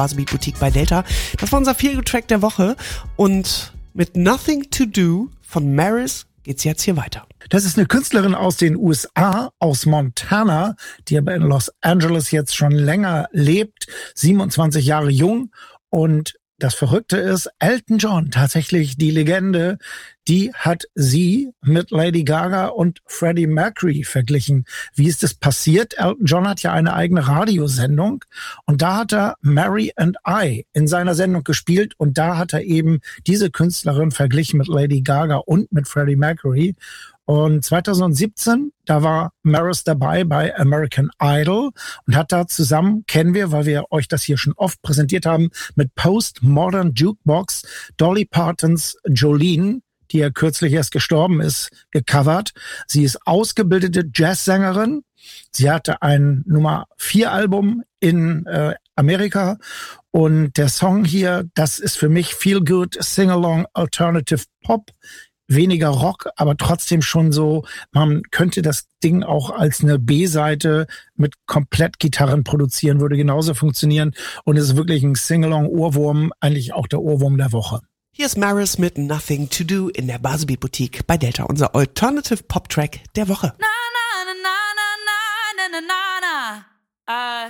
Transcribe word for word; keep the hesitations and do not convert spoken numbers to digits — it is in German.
Buzzbeat Boutique bei Delta. Das war unser Feel-Good-Track der Woche und mit Nothing to Do von Maris geht's jetzt hier weiter. Das ist eine Künstlerin aus den U S A, aus Montana, die aber in Los Angeles jetzt schon länger lebt, siebenundzwanzig Jahre jung. Und das Verrückte ist, Elton John, tatsächlich die Legende, die hat sie mit Lady Gaga und Freddie Mercury verglichen. Wie ist das passiert? Elton John hat ja eine eigene Radiosendung und da hat er Mary and I in seiner Sendung gespielt und da hat er eben diese Künstlerin verglichen mit Lady Gaga und mit Freddie Mercury. Und zweitausendsiebzehn, da war Maris dabei bei American Idol und hat da zusammen, kennen wir, weil wir euch das hier schon oft präsentiert haben, mit Postmodern Jukebox Dolly Partons Jolene, die ja kürzlich erst gestorben ist, gecovert. Sie ist ausgebildete Jazzsängerin. Sie hatte ein Nummer vier Album in äh, Amerika und der Song hier, das ist für mich Feel Good Sing-Along Alternative Pop. Weniger Rock, aber trotzdem schon so, man könnte das Ding auch als eine B-Seite mit komplett Gitarren produzieren, würde genauso funktionieren und es ist wirklich ein Sing-Along-Ohrwurm, eigentlich auch der Ohrwurm der Woche. Hier ist Maris mit Nothing to Do in der Buzzbeat Boutique bei Delta, unser Alternative Pop Track der Woche. Na na na na na na na na na. Uh,